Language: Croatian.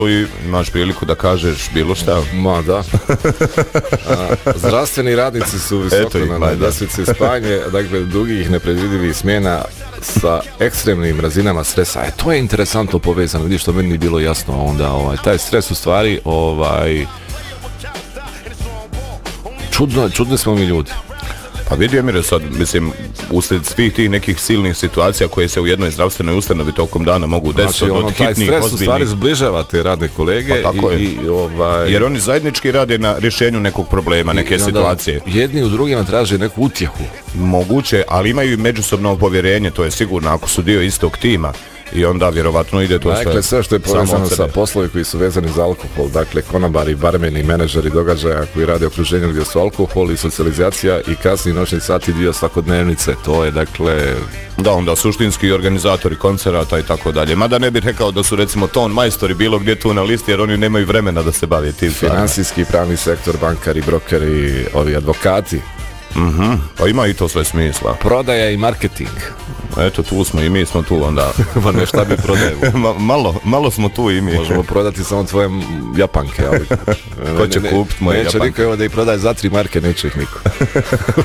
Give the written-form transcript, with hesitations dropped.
i imaš priliku da kažeš bilo šta. Ma da. Zdravstveni radnici su visoko na ljestvici Spanje, dakle dugih nepredvidivih smjena sa ekstremnim razinama stresa. To je interesantno povezano, vidiš što meni nije bilo jasno onda, taj stres u stvari, čudni smo mi ljudi. Pa vidio mi sad, mislim, uslijed svih tih nekih silnih situacija koje se u jednoj zdravstvenoj ustanovi tokom dana mogu desiti, znači, od hitnih, taj stres ozbiljnih. U stvari zbližava te radne kolege, pa, jer oni zajednički rade na rješenju nekog problema, neke situacije. Jedni u drugima traže neku utjehu. Moguće, ali imaju i međusobno povjerenje, to je sigurno, ako su dio istog tima. I onda vjerovatno ide to sve. Dakle, sve što je povezano sa poslovi koji su vezani za alkohol, dakle konobari, barmeni, menadžeri događaja koji rade okruženju gdje su alkohol i socijalizacija i kasni noćni sati dio svakodnevnice, to je dakle... Da, onda suštinski organizatori koncerata i tako dalje. Mada ne bih rekao da su recimo ton majstori bilo gdje tu na listi jer oni nemaju vremena da se bave tim stvarima. Finansijski, pravni sektor, bankari, brokeri, ovi advokati. Pa ima i to sve smisla. Prodaja i marketing. Eto, tu smo i mi smo tu onda. Pa ne, šta bi prodaju? malo smo tu i mi. Možemo prodati samo tvoje japanke, ali... Ko će kupiti moje japanke? Neće niko da ih prodaje za 3 marke, neće ih niko.